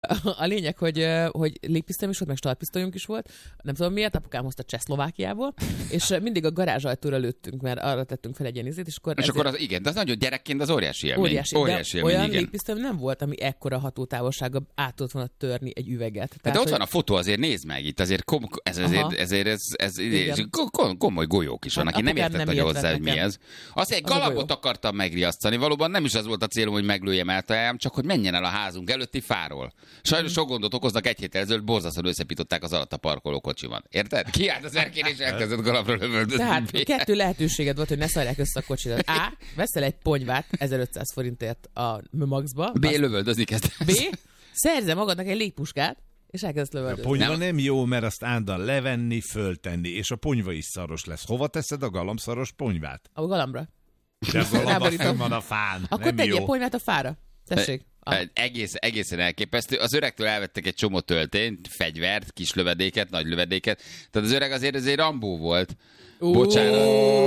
A lényeg, hogy légpisztolyom is volt, meg startpisztolyunk is volt. Nem tudom miért, apukám hozta Csehszlovákiából, és mindig a garázsajtóra lőttünk, mert arra tettünk fel egy ilyen izét, és akkor az, igen, de az nagyon gyerekként az óriási élmény. Óriási élmény, olyan igen. légpisztolyom nem volt, ami ekkora hatótávolsága át tudott volna törni egy üveget. Tehát, de ott van a fotó, azért nézd meg itt, azért ez komoly golyók is vannak. Én nem értett nagyon hozzá, hogy mi ez. Azt egy galambot akartam megriasztani, valóban nem is az volt a célom, hogy meglőjem el, csak hogy menjen el a házunk előtti fáról. Sajnos sok gondot okoznak, egy héttel ezelőtt borzasztóan összepították az alatt a parkoló kocsiban. Érted? Kiállt az erkén és elkezdett galambra lövöldözni. Tehát 2 lehetőséged volt, hogy ne szarják össze a kocsidat. A. Veszel egy ponyvát 1500 forintért a Maxba. B. Lövöldözni kezdesz. B. Szerze magadnak egy légpuskát, és elkezdesz lövöldözni. A ponyva nem jó, mert azt állandóan levenni, föltenni, és a ponyva is szaros lesz. Hova teszed a galambszaros ponyvát? A galambra. De a galamba van a fán. Akkor tegyél ponyvát a fára. Tessék. Egészen elképesztő. Az öregtől elvettek egy csomó töltényt, fegyvert, kis lövedéket, nagy lövedéket. Tehát az öreg azért Rambó volt. Bocsánat.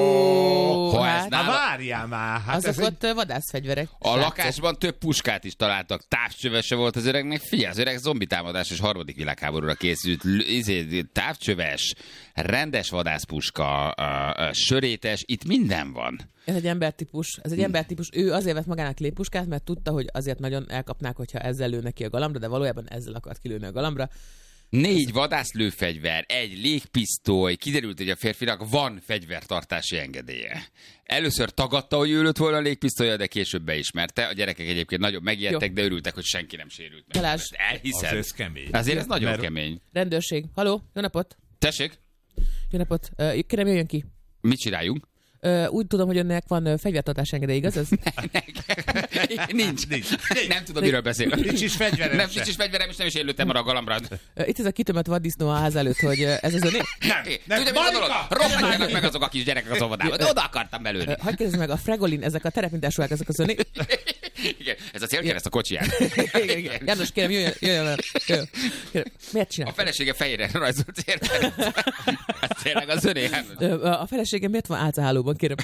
Várjál már. Azok ott vadászfegyverek. A lakásban több puskát is találtak. Távcsövese volt az öregnek. Figyelj, az öreg zombitámadásos 3. világháborúra készült. Távcsöves, rendes vadászpuska, sörétes, itt minden van. Ez egy embertípus. Ő azért vett magának légpuskát, mert tudta, hogy azért nagyon elkapnák, hogyha ezzel lőne ki a galambra, de valójában ezzel akart kilőni a galambra. 4 vadászlőfegyver, 1 légpisztoly, kiderült, hogy a férfinak van fegyvertartási engedélye. Először tagadta, hogy ő lőtt volna a légpisztolya, de később beismerte. A gyerekek egyébként nagyon megijedtek, de örültek, hogy senki nem sérült meg. Balázs. Elhiszed. Azért ez kemény. Azért ez nagyon kemény. Rendőrség. Haló, jó napot. Tessék? Jó napot. Kérem, jöjjön ki. Mit csináljunk? Úgy tudom, hogy önnek van fegyvertartási engedély, igaz ez? Nincs. Nem tudom, miről beszélek. Nincs is fegyverem. Nincs is fegyverem, és nem is én lőttem arra a galambra. Itt ez a kitömött vaddisznó a ház előtt, hogy ez az öné? Nem. Tudja, mi a dolog? Rohanjanak meg azok a kis gyerekek az óvodába. De oda akartam belőni. Hadd kérdezz meg, a Fregolin, ezek a terepmintásúak, ezek az öné? Igen, ez a célkereszt a kocsiján. Igen. János, kérem, jöjjön. Miért csinál? A felesége fejére rajzolt célkereszt. Ez tényleg az öné. A felesége miért van álcahálóban, kérem?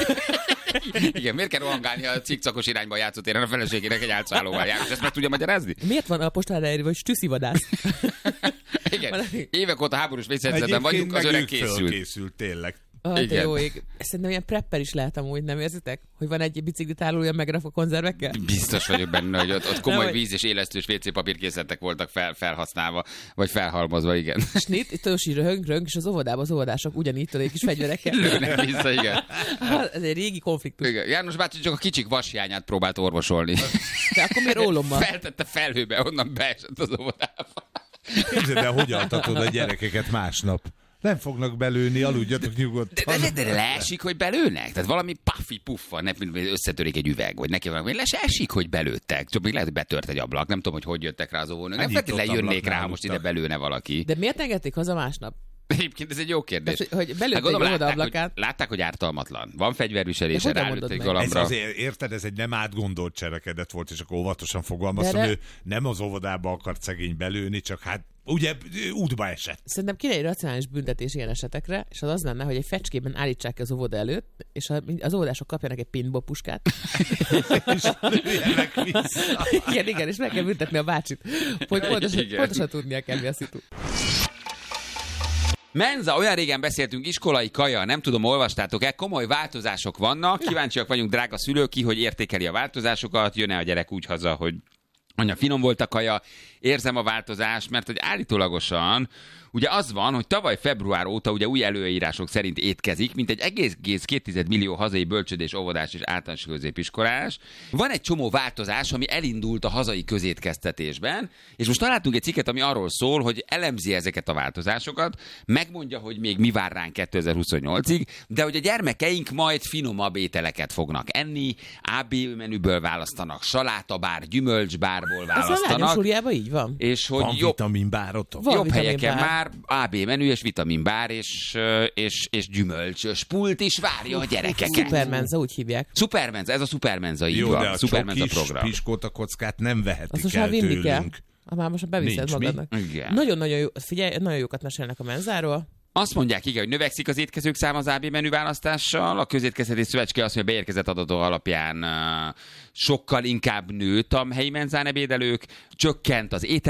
Igen, miért kell rohangálni a cikcakos irányba játszótéren a feleségének egy álcahálóval jár, és ezt meg tudja magyarázni? Miért van a postára elírva, hogy stüszivadász? Igen, évek óta háborús vészhelyzetben vagyunk, az öreg készült. Tényleg. Te jó ég. Szerintem ilyen prepper is lehet amúgy, nem érzitek? Hogy van egy biciklitárolója megrakva konzervekkel? Biztos vagyok benne, hogy ott komoly víz és élesztős WC papírkészletek voltak felhasználva, vagy felhalmozva, igen. Snit, itt is röhöng, és az óvodában az óvodások ugyanígy tudják kis fegyverekkel. Lőnek vissza, igen. Ez egy régi konfliktus. Igen. János bácsi csak a kicsik vashiányát próbált orvosolni. De akkor miért ólommal? Feltette felhőbe, onnan beesett az óvodába. Képzeld el, hogy altatod a gyerekeket másnap. Nem fognak belőni, aludjatok nyugodtan. De leesik, hogy belőnek? Tehát valami puffa, összetörik egy üveg, vagy neki valami, leesik, hogy belőttek. Csak még lehet, hogy betört egy ablak. Nem tudom, hogy jöttek rá az óvónők. Nem feltétlenül jönnék rá, ha most ide belőne valaki. De miért engedték haza másnap? Egyébként ez egy jó kérdés. Tehát, hogy belőtt egy óvodaablakát. Látták, hogy ártalmatlan. Van fegyverviselése, rálőtt egy galambra. Ez azért, érted, ez egy nem átgondolt cselekedet volt, és akkor óvatosan fogalmaztam, ő nem az óvodába akart szegény belőni, csak hát ugye útba esett. Szerintem kéne egy racionális büntetés ilyen esetekre, és az lenne, hogy egy fecskében állítsák ki az óvoda előtt, és az óvodások kapjanak egy paintball puskát. És lőjenek vissza. Igen, és meg kell büntetni a bácsit, hogy pontosan tudnia kell, mi a szitu. Menza, olyan régen beszéltünk, iskolai kaja, nem tudom, olvastátok-e, komoly változások vannak, kíváncsiak vagyunk, drága szülők, ki, hogy értékeli a változásokat, jön-e a gyerek úgy haza, hogy anya, finom volt a kaja, érzem a változást, mert hogy állítólagosan ugye az van, hogy tavaly február óta ugye új előírások szerint étkezik, mint egy 1,2 millió hazai bölcsődés, óvodás és általános középiskolás. Van egy csomó változás, ami elindult a hazai közétkeztetésben, és most találtunk egy cikket, ami arról szól, hogy elemzi ezeket a változásokat, megmondja, hogy még mi vár ránk 2028-ig, de hogy a gyermekeink majd finomabb ételeket fognak enni, AB menüből választanak, salátabár, gyümölcsbárból választanak. Ez a így van. És hogy van vitaminbárotok? Jobb helyeken már AB menü és vitaminbár és gyümölcsös pult is várja a gyerekeket. Supermenza, úgy hívják. Supermenza, ez a Supermenza, így jó, van. De a Supermenza csokis program. piskótakockát nem vehetik azt el tőlünk. Kell. Már most beviszed magadnak. Nagyon-nagyon jó, figyelj, nagyon jókat mesélnek a menzáról. Azt mondják, igen, hogy növekszik az étkezők száma az AB menü választással. A Közétkeztetés Szövetskége azt mondja, beérkezett adatok alapján sokkal inkább nőtt a helyi menzán ebédelők, csökkent az